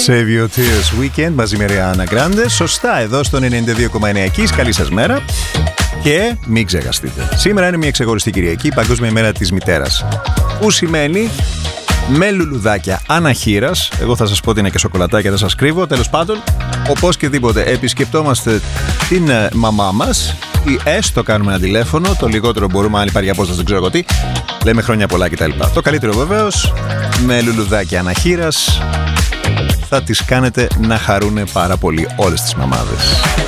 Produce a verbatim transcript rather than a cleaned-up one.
Save Your Tears Weekend μαζί με Ariana Grande. Σωστά, εδώ στον ενενήντα δύο κόμμα εννέα Kiss. Καλή σας μέρα. Και μην ξεχαστείτε, σήμερα είναι μια ξεχωριστή Κυριακή, Παγκόσμια ημέρα της μητέρας. Που σημαίνει με λουλουδάκια αναχείρας. Εγώ θα σας πω ότι είναι και σοκολατάκια, δεν σας κρύβω. Τέλος πάντων, όπως και δίποτε επισκεπτόμαστε την μαμά μας ή έστω κάνουμε ένα τηλέφωνο. Το λιγότερο μπορούμε, αν υπάρχει απόσταση, δεν ξέρω εγώ τι. Λέμε χρόνια πολλά κτλ. Το καλύτερο βεβαίως, με λουλουδάκια αναχείρας θα τις κάνετε να χαρούνε πάρα πολύ όλες τις μαμάδες.